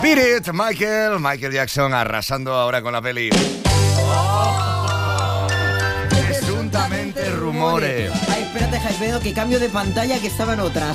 Beat It, Michael Jackson arrasando ahora con la peli. Presuntamente rumores. Ay, espérate, Jaime, que cambio de pantalla, que estaba en otras,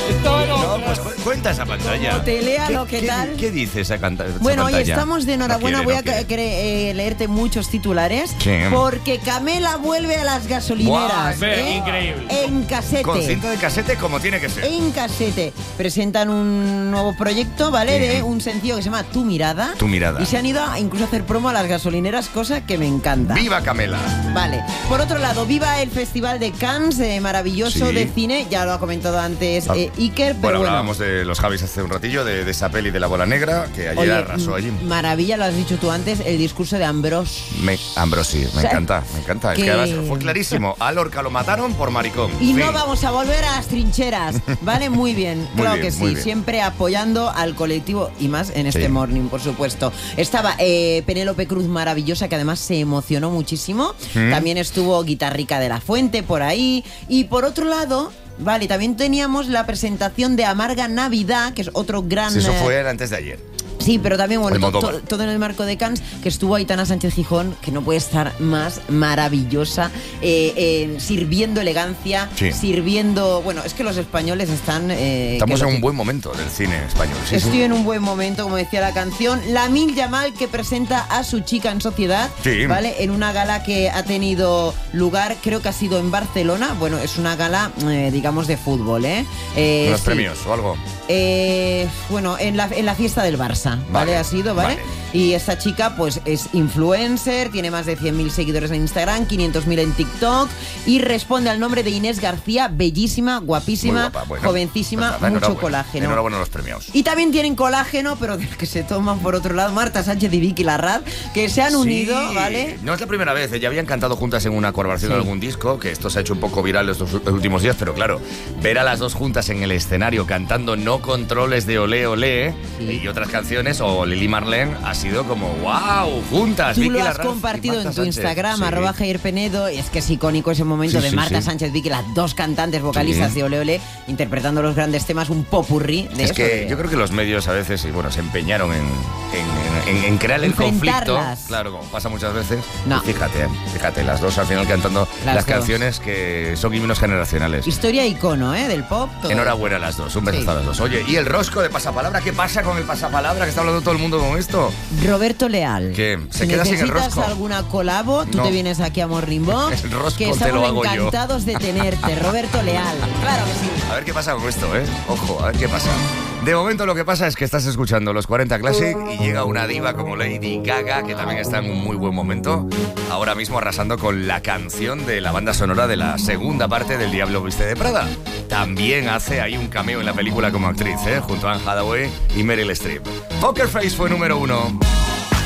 No, pues cuenta esa pantalla. Como te lea lo que tal. ¿Qué dice esa pantalla? Bueno, hoy estamos de enhorabuena. Voy a leerte muchos titulares. Sí. Porque Camela vuelve a las gasolineras. Increíble. En casete. Con cinta de casete como tiene que ser. En casete. Presentan un nuevo proyecto, ¿vale? De un sencillo que se llama Tu Mirada. Tu Mirada. Y se han ido incluso a hacer promo a las gasolineras, cosa que me encanta. ¡Viva Camela! Vale. Por otro lado, viva el Festival de Cannes, maravilloso, Sí. de cine. Ya lo ha comentado antes Iker, pero bueno. Hablábamos de los Javis hace un ratillo, de esa peli de La Bola Negra, que ayer Oye, arrasó allí. Maravilla, lo has dicho tú antes, el discurso de Ambrose. Ambrosi, me encanta. Es que- que además fue clarísimo. A Lorca lo mataron por maricón. Y Fin. no vamos a volver a las trincheras, ¿vale? Muy bien, Muy claro bien, que sí. muy bien. Siempre apoyando al colectivo y más en este Sí. morning, por supuesto. Estaba Penélope Cruz, maravillosa, que además se emocionó muchísimo. También estuvo Guitarrica de la Fuente por ahí. Y por otro lado, vale, también teníamos la presentación de Amarga Navidad, que es otro gran... Sí, eso fue antes de ayer. Sí, pero también, bueno, Almodóvar. todo en el marco de Cannes, que estuvo Aitana Sánchez Gijón, que no puede estar más maravillosa, sirviendo elegancia, Sí. sirviendo... Bueno, es que los españoles están... Estamos en un buen momento del cine español. Sí, Estoy sí. en un buen momento, como decía la canción. Lamine Yamal, que presenta a su chica en sociedad, Sí. ¿vale? En una gala que ha tenido lugar, creo que ha sido en Barcelona. Bueno, es una gala, digamos, de fútbol, ¿eh? Unos Sí. premios o algo. Bueno, en la fiesta del Barça, ¿vale? Vale, Ha sido, ¿vale? vale. Y esta chica, pues, es influencer, tiene más de 100.000 seguidores en Instagram, 500.000 en TikTok y responde al nombre de Inés García, bellísima, guapísima, Muy guapa, bueno, jovencísima, pues nada, mucho enhorabuena. colágeno. Enhorabuena a los premiados. Y también tienen colágeno, pero del que se toman por otro lado Marta Sánchez y Vicky Larraz, que se han unido, Sí. ¿vale? No es la primera vez, ya habían cantado juntas en una colaboración Sí. de algún disco, que esto se ha hecho un poco viral estos últimos días, pero claro, ver a las dos juntas en el escenario cantando No Controles de Olé Olé Sí. y otras canciones, o Lili Marlene, ha sido como ¡wow! Juntas, Tú Vicky lo has Larraz y compartido en Marta tu Sánchez. Instagram, Sí. @Jair Penedo, y es que es icónico ese momento Sí, de sí, Marta sí. Sánchez Vicky, las dos cantantes vocalistas Sí. de Ole Ole, interpretando los grandes temas, un popurrí de Es eso, que de- yo creo que los medios a veces, y bueno, se empeñaron en crear el conflicto. Enfrentarlas. Claro, como pasa muchas veces. No. Y fíjate, las dos al final cantando Las las dos. canciones que son himnos generacionales. Historia icono, del pop. Todo. Enhorabuena a las dos, un beso Sí. a las dos. Oye, ¿y el rosco de pasapalabra? ¿Qué pasa con el pasapalabra que está hablando todo el mundo con esto? Roberto Leal. ¿Qué? ¿Se si queda sin el necesitas rosco? alguna colabo, tú No. te vienes aquí a Morning Box, El rosco que te estamos lo hago yo. encantados de tenerte. Roberto Leal. Claro que sí. A ver qué pasa con esto, ¿eh? Ojo, a ver qué pasa. De momento lo que pasa es que estás escuchando los 40 Classic y llega una diva como Lady Gaga, que también está en un muy buen momento, ahora mismo arrasando con la canción de la banda sonora de la segunda parte del Diablo Viste de Prada. También hace ahí un cameo en la película como actriz, junto a Anne Hathaway y Meryl Streep. Poker Face fue número 1.